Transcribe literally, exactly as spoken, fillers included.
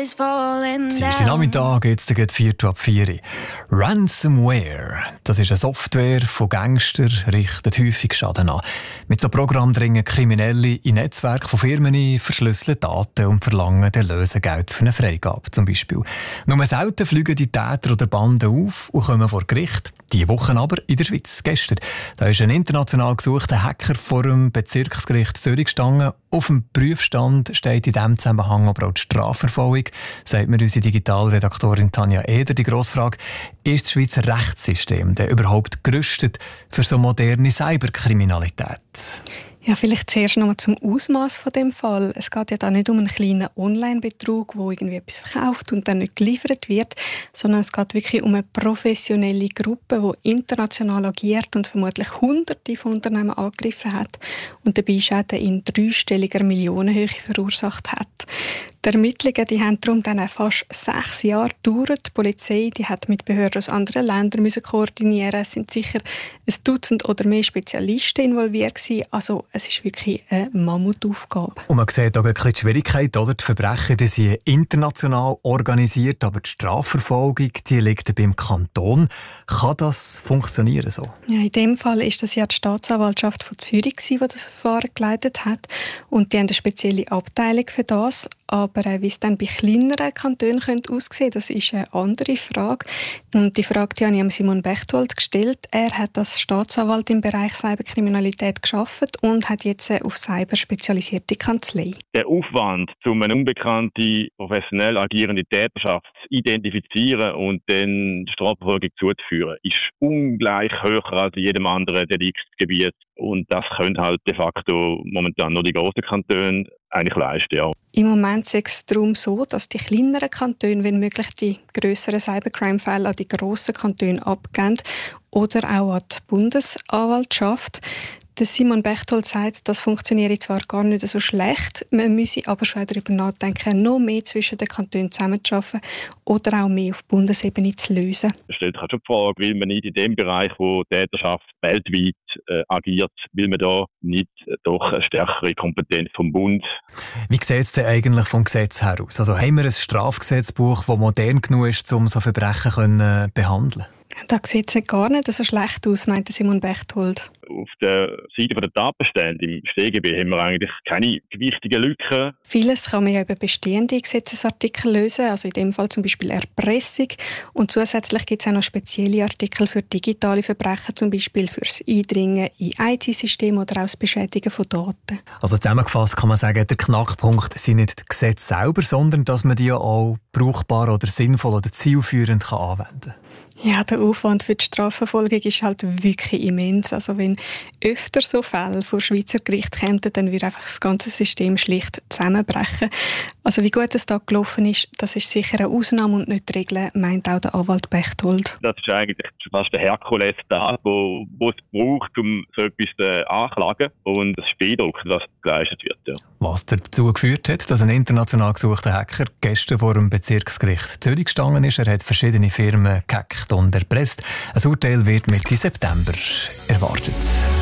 is falling down. Dienstag Nachmittag, jetzt geht vier ab vier. Ransomware, das ist eine Software von Gangstern, richtet häufig Schaden an. Mit so Programm dringen Kriminelle in Netzwerke von Firmen ein, verschlüsseln Daten und verlangen dann Lösegeld für eine Freigabe zum Beispiel. Nur selten fliegen die Täter oder Banden auf und kommen vor Gericht. Diese Woche aber in der Schweiz. Gestern da ist ein international gesuchter Hacker vor dem Bezirksgericht Zürich gestanden. Auf dem Prüfstand steht in diesem Zusammenhang aber auch die Strafverfolgung, sagt mir unsere Digitalredaktorin Tanja Eder. Die grosse Frage: Ist das Schweizer Rechtssystem denn überhaupt gerüstet für so moderne Cyberkriminalität? Ja, vielleicht zuerst noch mal zum Ausmaß von dem Fall. Es geht ja da nicht um einen kleinen Online-Betrug, wo irgendwie etwas verkauft und dann nicht geliefert wird, sondern es geht wirklich um eine professionelle Gruppe, die international agiert und vermutlich Hunderte von Unternehmen angegriffen hat und dabei Schäden in dreistelliger Millionenhöhe verursacht hat. Die Ermittlungen die haben darum dann auch fast sechs Jahre gedauert. Die Polizei die hat mit Behörden aus anderen Ländern müssen koordinieren. Es sind sicher ein Dutzend oder mehr Spezialisten involviert gewesen. Also es ist wirklich eine Mammutaufgabe. Und man sieht auch ein bisschen die Schwierigkeit, oder? Die Verbrechen die sind international organisiert, aber die Strafverfolgung die liegt beim Kanton. Kann das funktionieren so? Ja, in dem Fall ist das ja die Staatsanwaltschaft von Zürich, die das Verfahren geleitet hat. Und die haben eine spezielle Abteilung für das. Aber äh, wie es dann bei kleineren Kantonen könnte aussehen, das ist eine andere Frage. Und die Frage die habe ich an Simon Bechtold gestellt. Er hat als Staatsanwalt im Bereich Cyberkriminalität gearbeitet und hat jetzt eine auf Cyber spezialisierte Kanzlei. Der Aufwand, um eine unbekannte, professionell agierende Täterschaft zu identifizieren und dann die Strafverfolgung zuzuführen, ist ungleich höher als in jedem anderen Deliktsgebiet. Und das können halt de facto momentan nur die grossen Kantone eigentlich leisten, ja. Im Moment ist es darum so, dass die kleineren Kantone, wenn möglich, die grösseren Cybercrime-Fälle an die grossen Kantone abgeben oder auch an die Bundesanwaltschaft. Der Simon Bechtold sagt, das funktioniert zwar gar nicht so schlecht, man müsse aber schon darüber nachdenken, noch mehr zwischen den Kantonen zusammenzuarbeiten oder auch mehr auf Bundesebene zu lösen. Es stellt sich schon die Frage, will man nicht in dem Bereich, wo die Täterschaft weltweit äh, agiert, will man da nicht äh, doch eine stärkere Kompetenz vom Bund? Wie sieht es denn eigentlich vom Gesetz her aus? Also haben wir ein Strafgesetzbuch, das modern genug ist, um so Verbrechen zu behandeln? Da sieht es gar nicht so schlecht aus, meinte Simon Bechtold. Auf der Seite der Tatbestände im S t G B haben wir eigentlich keine gewichtigen Lücken. Vieles kann man ja über bestehende Gesetzesartikel lösen, also in dem Fall zum Beispiel Erpressung. Und zusätzlich gibt es auch noch spezielle Artikel für digitale Verbrechen, zum Beispiel fürs Eindringen in I T-Systeme oder auch das Beschädigen von Daten. Also zusammengefasst kann man sagen, der Knackpunkt sind nicht die Gesetze selber, sondern dass man die auch brauchbar oder sinnvoll oder zielführend kann anwenden kann. Ja, der Aufwand für die Strafverfolgung ist halt wirklich immens. Also wenn öfter so Fälle vor Schweizer Gericht kämen, dann würde einfach das ganze System schlicht zusammenbrechen. Also wie gut es da gelaufen ist, das ist sicher eine Ausnahme und nicht die Regel, meint auch der Anwalt Bechtold. Das ist eigentlich fast der Herkules-Tat, wo, wo es braucht, um so etwas äh, anklagen. Und es ist beeindruckend, was geleistet wird. Ja. Was dazu geführt hat, dass ein international gesuchter Hacker gestern vor dem Bezirksgericht Zürich gestanden ist. Er hat verschiedene Firmen gehackt und erpresst. Ein Urteil wird Mitte September erwartet.